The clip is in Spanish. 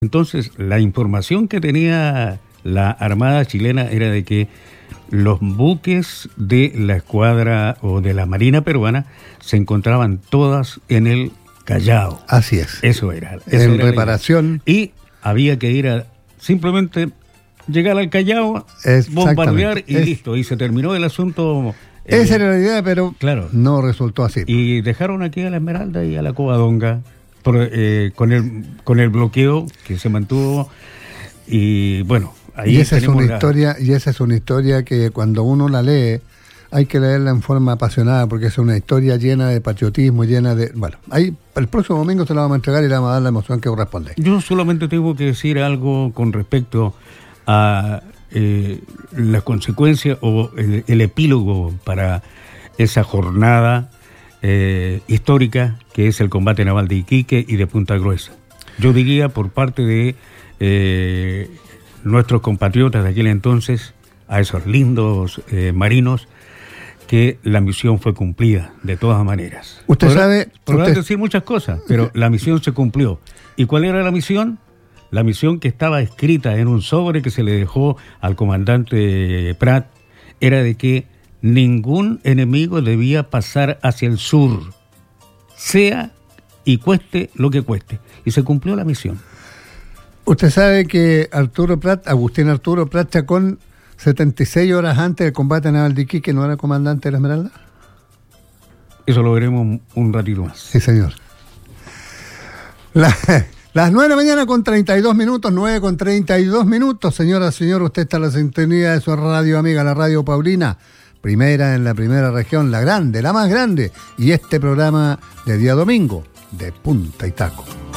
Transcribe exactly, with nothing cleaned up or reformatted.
Entonces, la información que tenía la Armada chilena era de que los buques de la escuadra o de la Marina peruana se encontraban todas en el Callao. Así es. Eso era. Eso en era reparación. Y había que ir a simplemente llegar al Callao, bombardear y es, listo. Y se terminó el asunto. Esa eh, era la idea, pero claro. no resultó así. Y dejaron aquí a la Esmeralda y a la Covadonga por, eh, con el con el bloqueo que se mantuvo. Y bueno, ahí y esa es una la... historia, y esa es una historia que cuando uno la lee hay que leerla en forma apasionada, porque es una historia llena de patriotismo, llena de... Bueno, ahí el próximo domingo se la vamos a entregar y le vamos a dar la emoción que corresponde. Yo solamente tengo que decir algo con respecto a eh, las consecuencias o el, el epílogo para esa jornada eh, histórica que es el combate naval de Iquique y de Punta Gruesa. Yo diría por parte de eh, nuestros compatriotas de aquel entonces, a esos lindos eh, marinos, que la misión fue cumplida de todas maneras. Usted podrá, sabe... Podrán usted... decir muchas cosas, pero la misión se cumplió. ¿Y cuál era la misión? La misión que estaba escrita en un sobre que se le dejó al comandante Prat era de que ningún enemigo debía pasar hacia el sur, sea y cueste lo que cueste. Y se cumplió la misión. Usted sabe que Arturo Prat, Agustín Arturo Prat Chacón, setenta y seis horas antes del combate naval de Iquique, ¿no era comandante de la Esmeralda? Eso lo veremos un ratito más. Sí, señor. La, las nueve de la mañana con treinta y dos minutos, nueve con treinta y dos minutos. Señora, señor, usted está en la sintonía de su radio amiga, la Radio Paulina, primera en la primera región, la grande, la más grande, y este programa de día domingo, de Punta y Taco.